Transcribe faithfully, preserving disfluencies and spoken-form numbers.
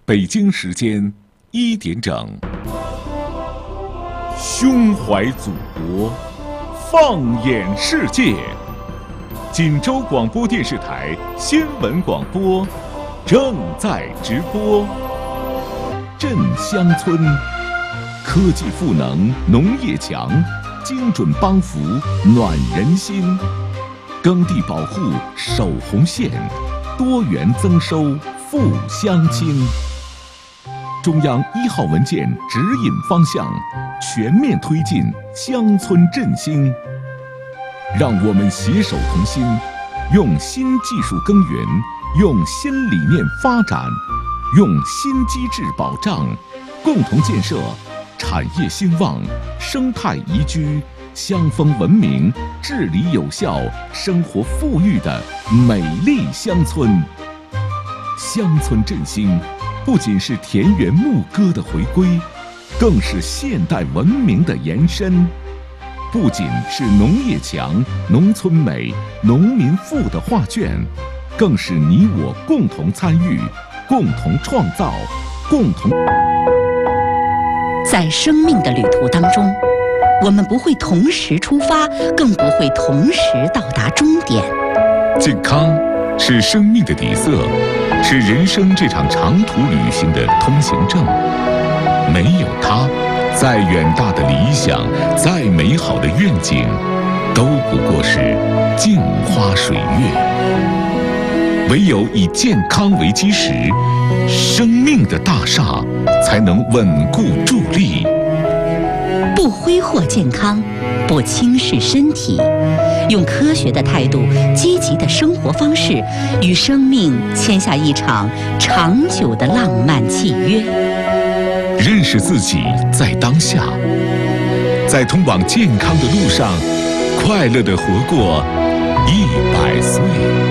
北京时间一点整，胸怀祖国，放眼世界。锦州广播电视台新闻广播正在直播。镇乡村，科技赋能，农业强，精准帮扶，暖人心。耕地保护守红线，多元增收富乡亲。中央一号文件指引方向，全面推进乡村振兴。让我们携手同心，用新技术耕耘，用新理念发展，用新机制保障，共同建设产业兴旺、生态宜居、乡风文明、治理有效、生活富裕的美丽乡村。乡村振兴不仅是田园牧歌的回归，更是现代文明的延伸；不仅是农业强、农村美、农民富的画卷，更是你我共同参与、共同创造、共同。 在生命的旅途当中，我们不会同时出发，更不会同时到达终点。 健康是生命的底色，是人生这场长途旅行的通行证。没有它，再远大的理想，再美好的愿景，都不过是镜花水月。唯有以健康为基石，生命的大厦才能稳固伫立。 不挥霍健康，不轻视身体，用科学的态度、积极的生活方式，与生命签下一场长久的浪漫契约。 认识自己，在当下，在通往健康的路上，快乐地活过一百岁。